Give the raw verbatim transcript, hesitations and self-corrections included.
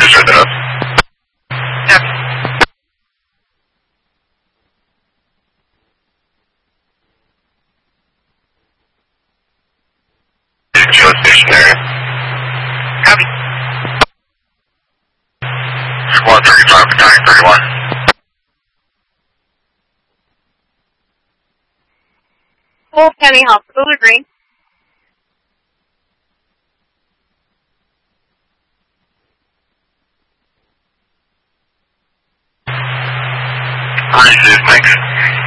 just heard that up. Yep. Show stationary. Copy. Squad thirty-five, battalion thirty-one. Wolf County Hospital to Green. Understood, thanks.